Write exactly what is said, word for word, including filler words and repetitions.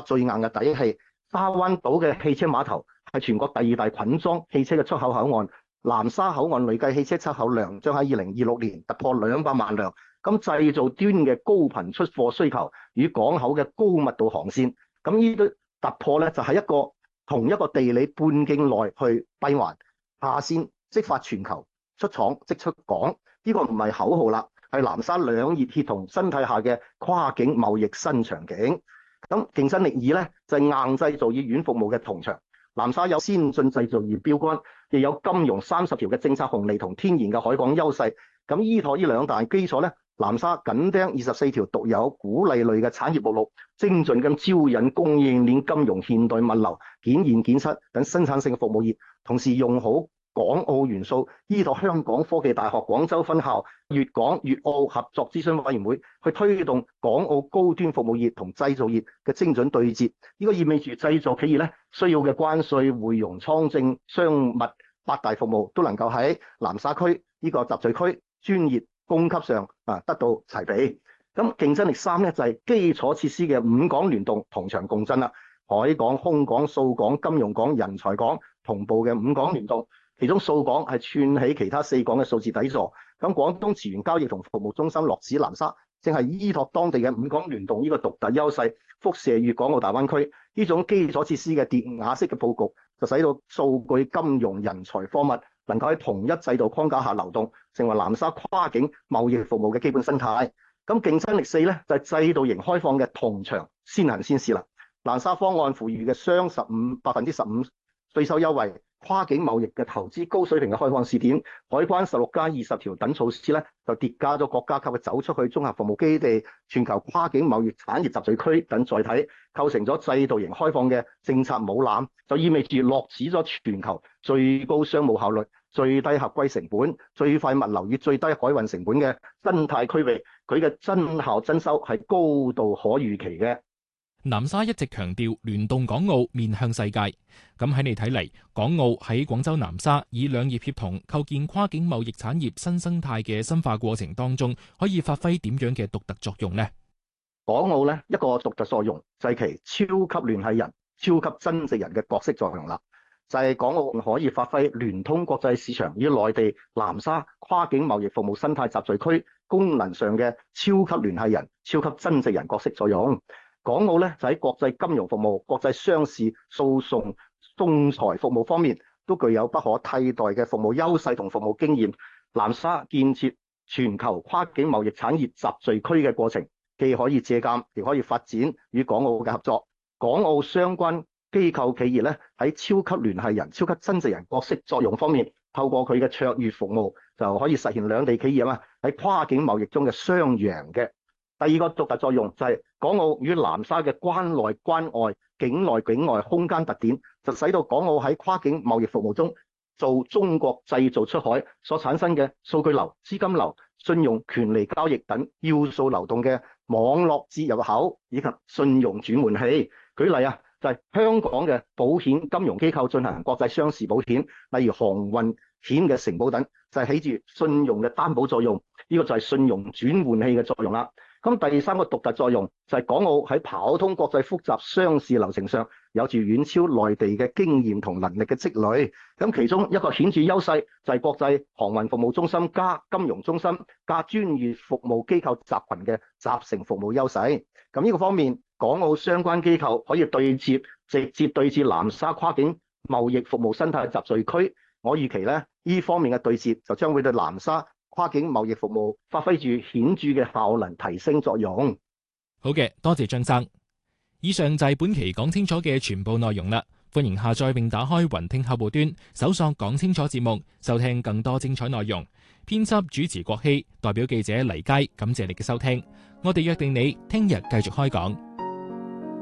最硬嘅底氣。沙灣島嘅汽車碼頭係全國第二大捆裝汽車嘅出口口岸，南沙口岸累計汽車出口量將喺二零二六年突破兩百萬輛。咁製造端嘅高頻出貨需求與港口嘅高密度航線，咁呢啲突破咧就係一個同一個地理半徑內去閉環，下線即發全球，出廠即出港。呢個唔係口號啦，係南沙兩熱協同生態下嘅跨境貿易新場景。咁競爭力二咧就係硬製造與軟服務嘅銅牆。南沙有先進製造業標杆，亦有金融三十條嘅政策紅利同天然嘅海港優勢。咁依託呢兩大基礎咧，南沙緊盯二十四條獨有鼓勵類嘅產業目錄，精準咁招引供應鏈、金融、現代物流、檢驗檢測等生產性嘅服務業，同時用好港澳元素，依託香港科技大學廣州分校、粵港粵澳合作諮詢委員會去推動港澳高端服務業同製造業嘅精準對接。呢個意味住製造企業咧需要嘅關稅、匯融、倉證、商物八大服務都能夠喺南沙區呢個集聚區專業供給上啊得到齊備。咁競爭力三咧就係基礎設施嘅五港聯動，同場共振啦。海港、空港、數港、金融港、人才港同步嘅五港聯動。其中數港係串起其他四港嘅數字底座，咁廣東詞源交易同服務中心落址南沙，正係依託當地嘅五港聯動呢個獨特優勢，輻射粵港澳大灣區。呢種基礎設施嘅疊瓦式嘅佈局，就使到數據、金融、人才、貨物能夠喺同一制度框架下流動，成為南沙跨境貿易服務嘅基本生態。咁競爭力四咧就係制度型開放嘅銅牆先行先試啦。南沙方案賦予嘅雙十五百分之十五稅收優惠。跨境貿易嘅投資高水平嘅開放試點，海關十六加二十條等措施咧，就疊加咗國家級嘅走出去綜合服務基地、全球跨境貿易產業集聚區等載體，構成咗制度型開放嘅政策母艦，就意味住落實咗全球最高商務效率、最低合規成本、最快物流與最低海運成本嘅生態區域，佢嘅真效真收係高度可預期嘅。 南沙一直強調聯動港澳面向世界，咁喺你睇嚟，港澳喺廣州南沙以兩業協同構建跨境貿易產業新生態嘅深化過程當中，可以發揮點樣嘅獨特作用呢？ 港澳咧一個獨特作用就係其超級聯繫人、超級增值人嘅角色作用啦，就係、是、港澳可以發揮聯通國際市場與內地南沙跨境貿易服務生態集聚區功能上嘅超級聯繫人、超級增值人角色作用。港澳咧就喺國際金融服務、國際商事、訴訟、仲裁服務方面都具有不可替代嘅服務優勢同服務經驗。南沙建設全球跨境貿易產業集聚區嘅過程，既可以借鑑，亦可以發展與港澳嘅合作。港澳相關機構企業咧喺超級聯繫人、超級增值人角色作用方面，透過佢嘅卓越服務，就可以實現兩地企業啊喺跨境貿易中嘅雙贏嘅。第二個獨特作用就係港澳與南沙嘅關內關外、境內境外空間特點，就使到港澳喺跨境貿易服務中做中國製造出海所產生嘅數據流、資金流、信用、權利交易等要素流動嘅網絡接入口以及信用轉換器。舉例啊，就係香港嘅保險金融機構進行國際商事保險，例如航運險嘅承保等，就係起住信用嘅擔保作用。呢個就係信用轉換器嘅作用啦。咁第三個獨特作用就係港澳喺跑通國際複雜商事流程上有住遠超內地嘅經驗同能力嘅積累。咁其中一個顯著優勢就係國際航運服務中心加金融中心加專業服務機構集群嘅集成服務優勢。咁呢個方面，港澳相關機構可以對接，直接對接南沙跨境貿易服務生態集聚區。我預期咧，呢方面嘅對接就將會對南沙跨境貿易服務發揮住顯著嘅效能提升作用。 好嘅，多謝張生。以上就係本期講清楚嘅全部內容啦。歡迎下載並打開雲聽客戶端，搜索講清楚節目，收聽更多精彩內容。編輯主持郭希，代表記者黎佳，感謝你嘅收聽。我哋約定你聽日繼續開講。